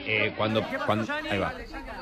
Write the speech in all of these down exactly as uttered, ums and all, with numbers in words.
eh, cuando, cuando... Ahí va.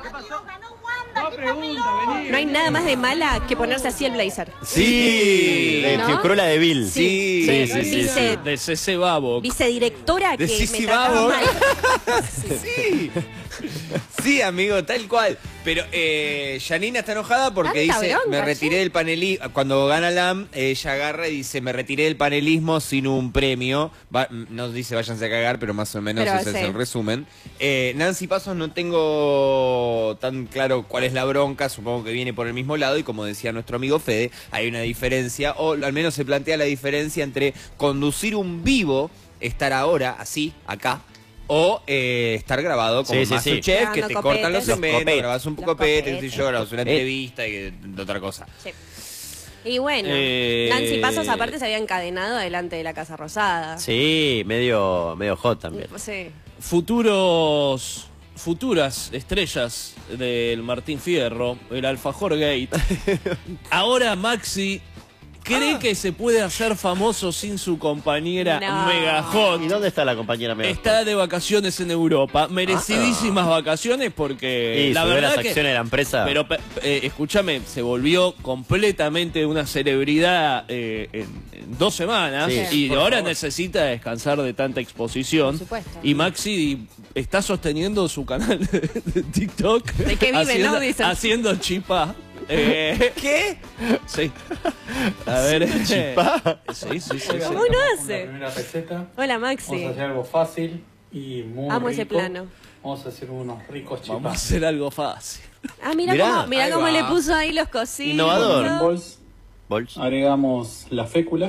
No hay nada más de mala que ponerse así el blazer. Sí, de ¿no? Cruella de Vil. Sí, sí, sí, sí, sí, Vice- sí. De C C Babo. Vicedirectora De que Sisi me trataba Babo. mal. Sí. Sí, amigo, tal cual. Pero eh, Janina está enojada porque Tanta dice, bronca, me retiré che. del panelismo. Cuando gana Lam, ella agarra y dice, me retiré del panelismo sin un premio. Va, no dice váyanse a cagar, pero más o menos Pero ese sí. es el resumen. Eh, Nancy Pasos no tengo tan claro cuál es la bronca, supongo que viene por el mismo lado y como decía nuestro amigo Fede, hay una diferencia, o al menos se plantea la diferencia entre conducir un vivo, estar ahora, así, acá, o eh, estar grabado como Sí, sí, Masterchef, sí. que te Grabando cortan los copetes. segmentos, Los grabas un Los copete, qué sé copetes. yo, grabas una Eh. entrevista y eh, otra cosa. Sí. Y bueno, Eh, Nancy Pasos aparte se había encadenado delante de la Casa Rosada. Sí, medio, medio hot también. Sí. Futuros, futuras estrellas del Martín Fierro, el Alfajor Gate. Ahora Maxi cree que se puede hacer famoso sin su compañera No. Mega Hot. ¿Y dónde está la compañera Mega Está Hot? de vacaciones en Europa, merecidísimas vacaciones porque Y la subió verdad las que acciones de la empresa. pero eh, escúchame, se volvió completamente una celebridad eh, en, en dos semanas Sí, y por ahora favor. necesita descansar de tanta exposición. Por supuesto. Y Maxi está sosteniendo su canal de TikTok. ¿De qué vive, haciendo, no? Dicen. haciendo chipá. Eh, ¿Qué? sí. A ver. chipá? Sí, sí, sí. ¿Cómo sí. no La hace? primera receta. Hola Vamos a Maxi. hacer algo fácil y muy Amo ese rico. plano. Vamos a hacer unos ricos Vamos a chipás. hacer algo fácil. Ah, mira Mirá, cómo, mirá ahí cómo va. le puso ahí los cositos. Innovador. En bols Bols. agregamos la fécula.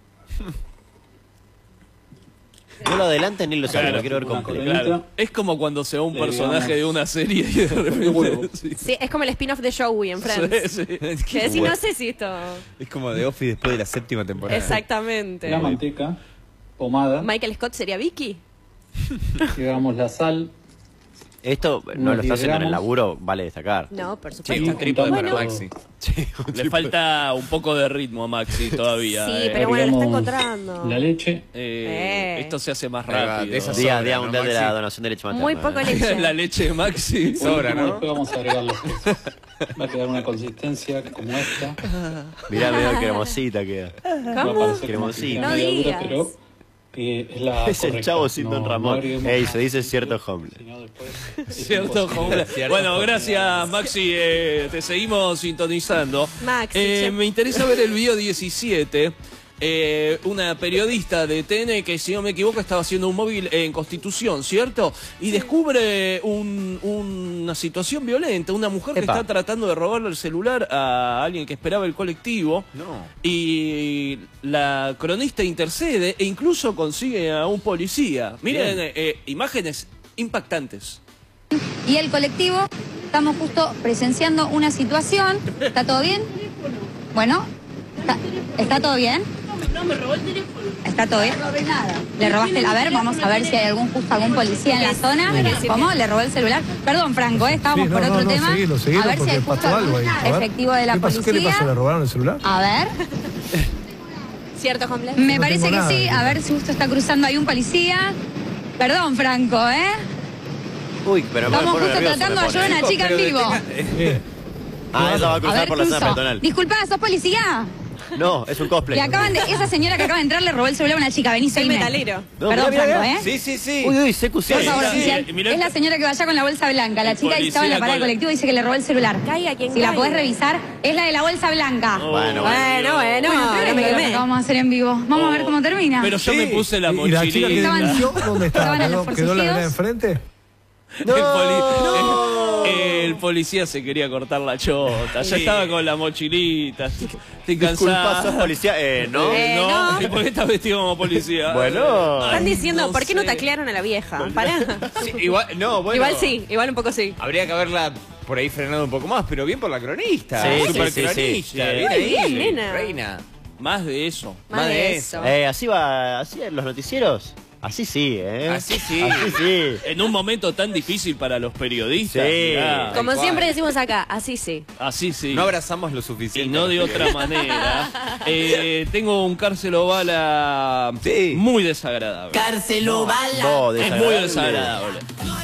No lo adelantes ni lo saques, Claro, lo quiero ver una completo. coronita. Claro. Es como cuando se va un Le personaje digamos- de una serie y de De huevo. repente. Sí. Sí, es como el spin-off de Joey en Friends. Sí, sí. Que decís, no sé si esto... Es como de Office después de la séptima temporada. Exactamente. La manteca, pomada. Michael Scott sería Vicky. Agregamos la sal. Esto no Unos lo está haciendo en el diez gramos. laburo, vale destacar. No, por Sí, supuesto. un trípode para Bueno. Maxi. Le falta un poco de ritmo a Maxi todavía. Sí, eh. pero bueno, lo está Agregamos encontrando. la leche. Eh, Eh. Esto se hace más Ahí va, rápido. de esas Día, sobra, día ¿no, mundial de la Maxi? donación de leche materna. Muy poco ¿eh? leche. La leche de Maxi. Por Sobra, último, ¿no? Después vamos a agregar los quesos. Va a quedar una consistencia como esta. Mirá, mirá, qué hermosita queda. Va a ¿Cómo? parecer como si Cremosita. fuera No media dura, digas. pero eh, es la Es el correcta. chavo sin Don No- Ramón. no agreguemos Ey, más se dice aceite, cierto hombre. sino después es Cierto, imposible. Hombre. Cierto, Bueno, Hombre. gracias Maxi, eh, te seguimos sintonizando. Maxi, Eh, che. me interesa ver el video diecisiete. Eh, una periodista de T N que, si no me equivoco, estaba haciendo un móvil en Constitución, ¿cierto? Y descubre un- una situación violenta, una mujer que Epa. está tratando de robarle el celular a alguien que esperaba el colectivo. No. Y la cronista intercede e incluso consigue a un policía. Miren, eh, eh, imágenes impactantes. Y el colectivo, estamos justo presenciando una situación. ¿Está todo bien? Bueno, ¿está, ¿está todo bien? No, me robó el teléfono. ¿Está todo bien? No robé nada. ¿Le robaste el... A ver, vamos a ver si hay algún justo algún policía en la zona. ¿Cómo? ¿Le robó el celular? Perdón, Franco, ¿eh? estábamos Sí, no, por no, otro no, tema. seguilo, seguilo, a ver si porque hay justo pasó algo algún ahí. A ver. efectivo de la ¿Qué pasó? policía. ¿Qué le pasó? ¿Le robaron el celular? A ver, ¿Cierto, Hombre? me No parece tengo que nada, sí. dijo. A ver si justo está cruzando ahí un policía. Perdón, Franco, ¿eh? Uy, pero me Estamos pone justo nervioso, tratando de me pone. ayudar a una chica en vivo. Bien. Ah, eso va a A cruzar ver, por la zona cruzó. peatonal. Disculpa, ¿sos policía? No, es un cosplay. Le acaban de, esa señora que acaba de entrar le robó el celular a una chica. Vení, Soy seguime. metalero. No, Perdón, mirá, mirá, Franco, mirá. ¿eh? Sí, sí, sí. Uy, uy, C Q C. Por favor, sí, oficial. sí, mirá Es la que- señora que vaya con la bolsa blanca. La El chica que estaba en la policía parada del con- colectivo dice que le robó el celular. Caiga quien Si la caiga. podés revisar, es la de la bolsa blanca. Oh, Bueno, Bueno, bueno, Bueno, ahora pero me lo que quemé. vamos a hacer en vivo. Vamos a ver cómo termina. Pero yo Sí. me puse la ¿Y y la chica que mochilita. Estaban- denunció dónde estaba? estaban a los ¿Quedó, quedó la vereda forcejos. enfrente? El, poli- el- el policía se quería cortar la chota, ya estaba con la mochilita. Estoy Disculpa, cansado. sos policía. Eh, ¿no? Eh, no, no. ¿y por qué estás vestido como policía? Bueno. Están diciendo, no ¿por qué no sé. taclearon a la vieja? Pará. Sí, igual, no, bueno. Igual sí, igual un poco sí. Habría que haberla por ahí frenado un poco más, pero bien por la cronista. Sí, Super sí, sí, cronista. sí. Bien Muy ahí, bien, nena. reina. Más de eso. Más de eso. Eh, así va, así los noticieros. Así sí, ¿eh? Así sí. Así sí. En un momento tan difícil para los periodistas. Sí. mirá. Como cual. siempre decimos acá, así sí. Así sí. No abrazamos lo Y suficiente. no de otra manera. Eh, tengo un Cárcelo Bala Sí. muy desagradable. Cárcelo bala. Vos, Es muy desagradable.